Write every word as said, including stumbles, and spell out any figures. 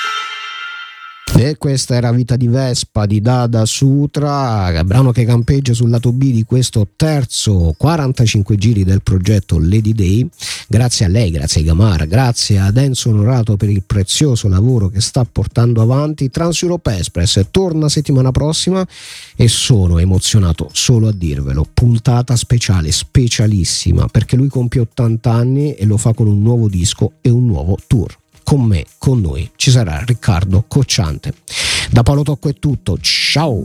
E questa era Vita di Vespa di Dada Sutra, brano che campeggia sul lato B di questo terzo quarantacinque giri del progetto Lady Day. Grazie a lei, grazie a Gamara, grazie ad Enzo Onorato per il prezioso lavoro che sta portando avanti. Trans Europe Express torna settimana prossima e sono emozionato solo a dirvelo, puntata speciale, specialissima, perché lui compie ottanta anni e lo fa con un nuovo disco e un nuovo tour. Con me, con noi, ci sarà Riccardo Cocciante. Da Paolo Tocco è tutto, ciao!